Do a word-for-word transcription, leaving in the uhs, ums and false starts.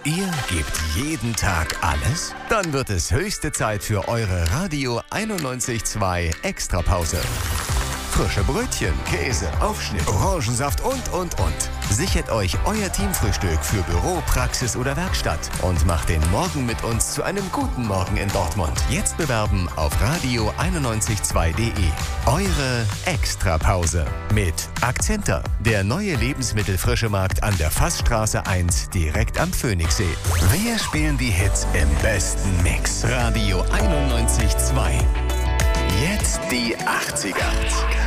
Ihr gebt jeden Tag alles? Dann wird es höchste Zeit für eure Radio einundneunzig Komma zwei Extrapause. Frische Brötchen, Käse, Aufschnitt, Orangensaft und, und, und. Sichert euch euer Teamfrühstück für Büro, Praxis oder Werkstatt und macht den Morgen mit uns zu einem guten Morgen in Dortmund. Jetzt bewerben auf radio einundneunzig Komma zwei punkt de. Eure Extrapause mit Akzenter, der neue Lebensmittelfrischemarkt an der Fassstraße eins direkt am Phoenixsee. Wir spielen die Hits im besten Mix. Radio einundneunzig Komma zwei. Jetzt die achtziger.